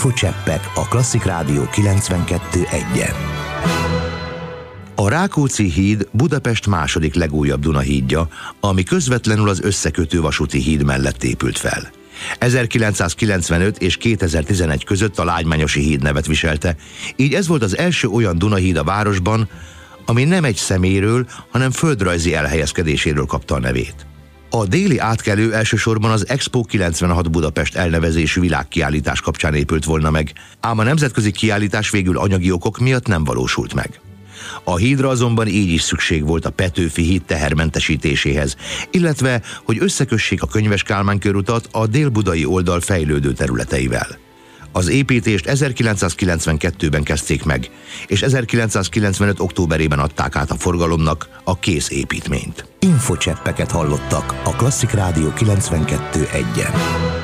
Infocseppek a Klasszik Rádió 92.1-en. A Rákóczi híd Budapest második legújabb Dunahídja, ami közvetlenül az összekötő vasúti híd mellett épült fel. 1995 és 2011 között a Lágymányosi híd nevet viselte, így ez volt az első olyan Dunahíd a városban, ami nem egy személyről, hanem földrajzi elhelyezkedéséről kapta a nevét. A déli átkelő elsősorban az Expo 96 Budapest elnevezésű világkiállítás kapcsán épült volna meg, ám a nemzetközi kiállítás végül anyagi okok miatt nem valósult meg. A hídra azonban így is szükség volt a Petőfi híd tehermentesítéséhez, illetve, hogy összekössék a Könyves Kálmán körutat a dél-budai oldal fejlődő területeivel. Az építést 1992-ben kezdték meg, és 1995. októberében adták át a forgalomnak a kész építményt. Infocseppeket hallottak a Klasszik Rádió 92.1-en.